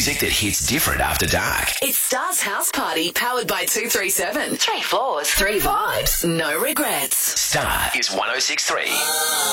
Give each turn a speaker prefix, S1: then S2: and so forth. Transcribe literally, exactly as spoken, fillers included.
S1: music that hits different after dark.
S2: It's Star's House Party, powered by two three seven. Three floors, three vibes, no regrets.
S1: Star is one oh six point three.